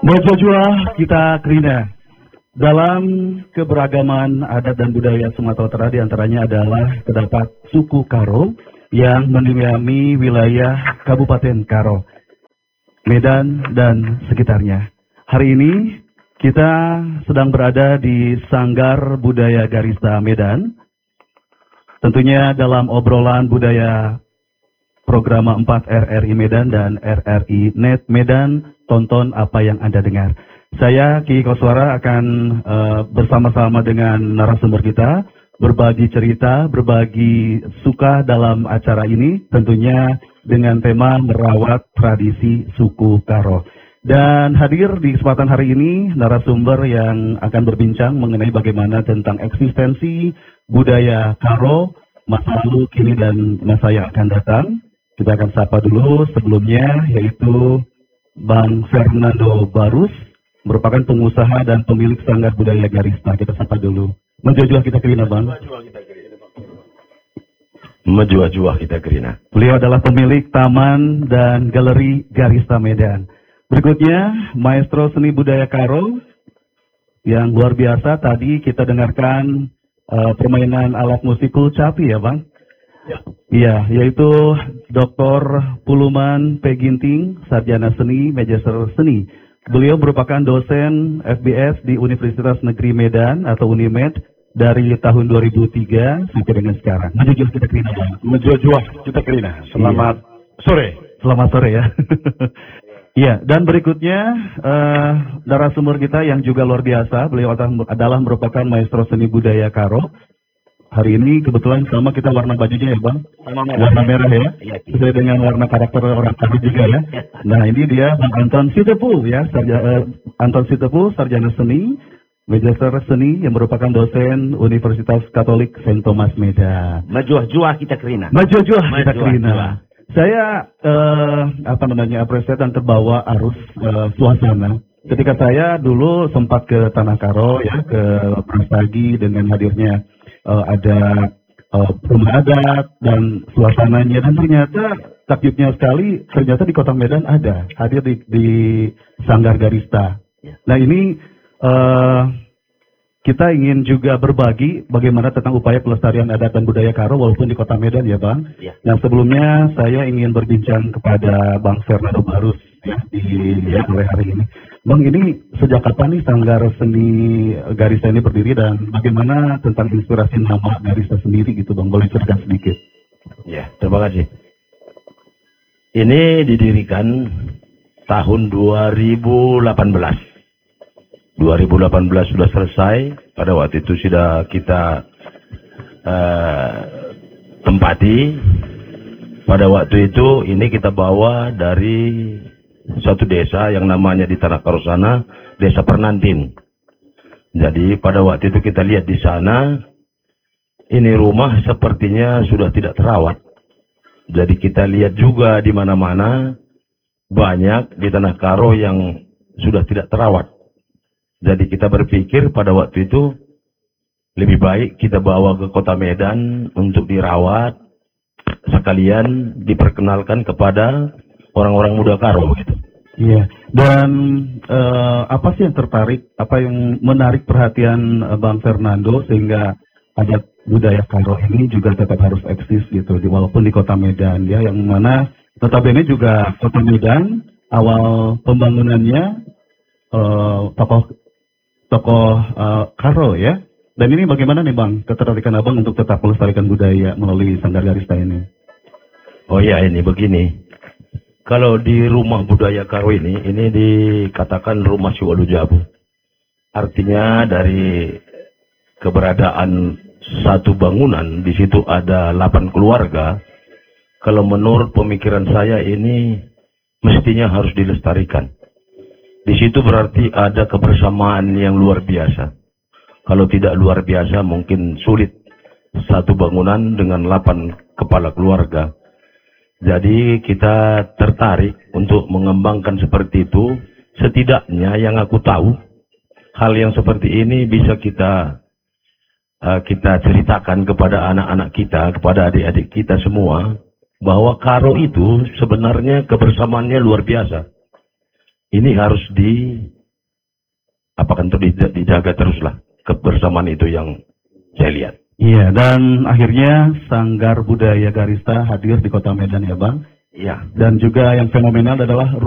Mojojua kita Krina. Dalam keberagaman adat dan budaya Sumatera Utara diantaranya adalah terdapat suku Karo yang mendiami wilayah Kabupaten Karo, Medan dan sekitarnya. Hari ini kita sedang berada di Sanggar Budaya Garista Medan. Tentunya dalam obrolan budaya program 4 RRI Medan dan RRI Net Medan, tonton apa yang Anda dengar. Saya Ki Koswara akan bersama-sama dengan narasumber kita berbagi cerita, berbagi suka dalam acara ini, tentunya dengan tema merawat tradisi suku Karo. Dan hadir di kesempatan hari ini narasumber yang akan berbincang mengenai bagaimana tentang eksistensi budaya Karo, masa lalu, kini, dan masa yang akan datang. Kita akan sapa dulu sebelumnya, yaitu Bang Fernando Barus, merupakan pengusaha dan pemilik Sanggar Budaya Garista. Kita sapa dulu. Menjual kita Krina, Bang. Menjual kita Krina. Beliau adalah pemilik Taman dan Galeri Garista Medan. Berikutnya, Maestro Seni Budaya Karo, yang luar biasa. Tadi kita dengarkan permainan alat musik Kulcapi ya, Bang? Ya. Iya, yaitu Dr. Puluman P. Ginting, Sarjana Seni, Magister Seni. Beliau merupakan dosen FBS di Universitas Negeri Medan atau Unimed dari tahun 2003 sampai dengan sekarang. Menjual kita Krina. Menjual kita Krina. Selamat sore. Selamat sore ya. Iya, dan berikutnya narasumber kita yang juga luar biasa. Beliau adalah merupakan Maestro Seni Budaya Karo. Hari ini kebetulan sama kita warna bajunya ya, Bang? Warna merah ya? Sesuai dengan warna karakter orang Karo juga ya. Nah, ini dia Bang Anton Sitepu ya, Anton Sitepu, Sarjana Seni, Magister Seni yang merupakan dosen Universitas Katolik Saint Thomas Medan. Majuah kita Krina. Majuah kita Krina. Saya apresiasi dan terbawa arus suasana. Ketika saya dulu sempat ke Tanah Karo ya, ke Prasagi dengan hadirnya ada rumah adat dan suasananya, dan ternyata takjubnya sekali, ternyata di Kota Medan ada hadir di Sanggar Garista. Nah ini kita ingin juga berbagi bagaimana tentang upaya pelestarian adat dan budaya Karo walaupun di Kota Medan ya, Bang. Nah sebelumnya saya ingin berbincang kepada Bang Fernando Barus ya, di mulai hari ini. Bang, ini sejak kapan nih Sanggar Seni Garista ini berdiri dan bagaimana tentang inspirasi nama Garista sendiri gitu, Bang? Boleh cerita sedikit? Ya, terima kasih. Ini didirikan tahun 2018. 2018 sudah selesai. Pada waktu itu sudah kita tempati. Pada waktu itu ini kita bawa dari satu desa yang namanya di Tanah Karo sana, Desa Pernantin. Jadi pada waktu itu kita lihat di sana, ini rumah sepertinya sudah tidak terawat. Jadi kita lihat juga di mana-mana banyak di Tanah Karo yang sudah tidak terawat. Jadi kita berpikir pada waktu itu lebih baik kita bawa ke Kota Medan untuk dirawat, sekalian diperkenalkan kepada orang-orang muda Karo gitu. Iya. Dan apa sih yang tertarik, apa yang menarik perhatian Bang Fernando sehingga adat budaya Karo ini juga tetap harus eksis gitu, walaupun di Kota Medan ya, yang mana notabene juga Kota Medan awal pembangunannya tokoh Karo ya. Dan ini bagaimana nih Bang ketertarikan Abang untuk tetap melestarikan budaya melalui Sanggar Garista ini? Oh ya, ini begini. Kalau di rumah budaya Karo ini dikatakan rumah Siwalu Jabu. Artinya dari keberadaan satu bangunan, di situ ada 8 keluarga. Kalau menurut pemikiran saya ini mestinya harus dilestarikan. Di situ berarti ada kebersamaan yang luar biasa. Kalau tidak luar biasa mungkin sulit satu bangunan dengan 8 kepala keluarga. Jadi kita tertarik untuk mengembangkan seperti itu. Setidaknya yang aku tahu, hal yang seperti ini bisa kita ceritakan kepada anak-anak kita, kepada adik-adik kita semua, bahwa Karo itu sebenarnya kebersamaannya luar biasa. ini harus dijaga teruslah kebersamaan itu yang saya lihat. Iya, dan akhirnya Sanggar Budaya Garista hadir di Kota Medan ya Bang. Iya. Dan juga yang fenomenal adalah